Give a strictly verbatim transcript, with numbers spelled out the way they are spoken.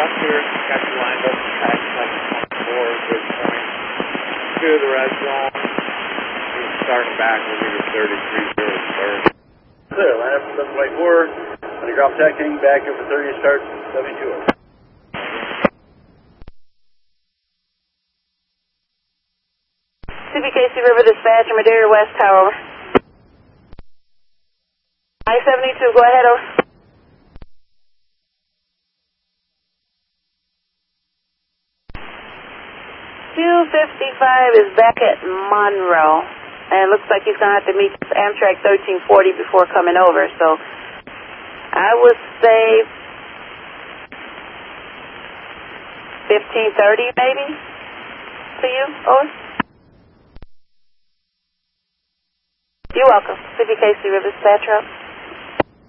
conductor got you lined up to track like twenty-four at this point. To the red zone. He's starting back with meter thirty-three zero third. Clear, line up for seven twenty-four. On your drop tacking, back over thirty, start seventy-two. C B K C River Dispatch, Madeira West Tower. I seventy-two, go ahead, over. two fifty-five is back at Monroe, and it looks like he's going to have to meet Amtrak thirteen forty before coming over, so I would say fifteen thirty maybe to you, over. You're welcome. C B K C River Dispatch.